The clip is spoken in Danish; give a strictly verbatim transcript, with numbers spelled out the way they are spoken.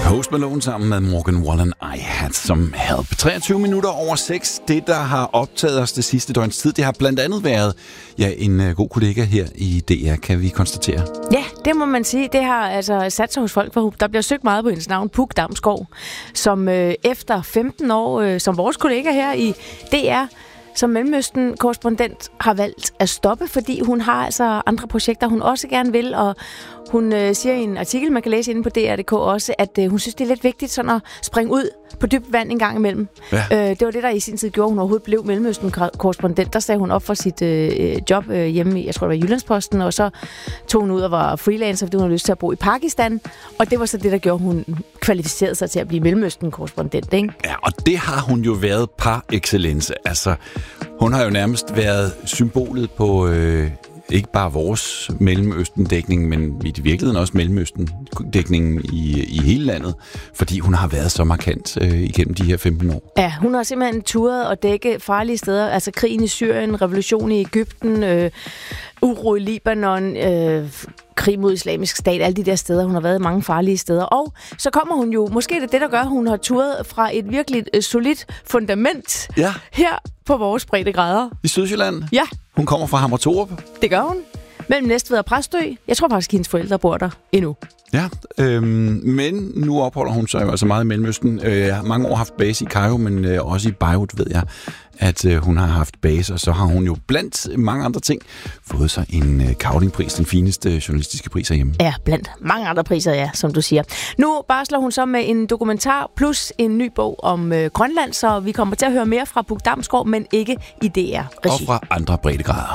Post Malone sammen med Morgan Wallen, I Had Some Help. treogtyve minutter over seks. Det, der har optaget os det sidste døgns tid, det har blandt andet været ja, en uh, god kollega her i D R, kan vi konstatere. Ja, det må man sige. Det har altså sat sig hos folk, for der bliver søgt meget på hendes navn, Puk Damsgaard, som øh, efter femten år øh, som vores kollega her i D R, som Mellemøsten-korrespondent har valgt at stoppe, fordi hun har altså andre projekter, hun også gerne vil, og hun øh, siger i en artikel, man kan læse inde på D R punktum d k også, at øh, hun synes, det er lidt vigtigt sådan at springe ud på dybt vand en gang imellem. Ja. Øh, det var det, der i sin tid gjorde, hun overhovedet blev Mellemøsten-korrespondent. Der sagde hun op for sit øh, job øh, hjemme i, jeg tror det var Jyllandsposten, og så tog hun ud og var freelancer, fordi hun havde lyst til at bo i Pakistan, og det var så det, der gjorde, hun kvalificerede sig til at blive Mellemøsten-korrespondent, ikke? Ja, og det har hun jo været par excellence. Altså, hun har jo nærmest været symbolet på øh, ikke bare vores Mellemøsten-dækning, men i virkeligheden også Mellemøsten-dækningen i, i hele landet, fordi hun har været så markant øh, igennem de her femten år. Ja, hun har simpelthen turet og dække farlige steder, altså krigen i Syrien, revolution i Egypten, øh, uro i Libanon, øh, krig mod Islamisk Stat, alle de der steder. Hun har været mange farlige steder. Og så kommer hun jo, måske er det det, der gør, at hun har turet fra et virkelig øh, solidt fundament ja. her på vores breddegrader. I Sydsjælland? Ja. Hun kommer fra Hammer-Torup? Det gør hun. Mellem Næstved og Præstø. Jeg tror faktisk, at hendes forældre bor der endnu. Ja, øhm, men nu opholder hun sig jo altså meget i Mellemøsten. Øh, jeg har mange år haft base i Cairo, men øh, også i Beirut ved jeg, at øh, hun har haft base, og så har hun jo blandt mange andre ting fået sig en øh, Cavlingpris, den fineste journalistiske pris herhjemme. Ja, blandt mange andre priser, ja, som du siger. Nu barsler hun så med en dokumentar plus en ny bog om øh, Grønland, så vi kommer til at høre mere fra Puk Damsgaard, men ikke i D R-regi. Og fra andre breddegrader.